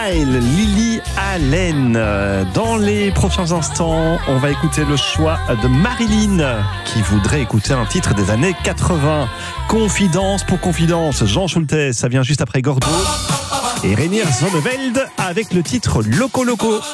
Smile, Lily Allen. Dans les prochains instants, on va écouter le choix de Marilyn qui voudrait écouter un titre des années 80. Confidence pour confidence, Jean Schultes, ça vient juste après Gordo et Reinier Zonneveld avec le titre Loco Loco.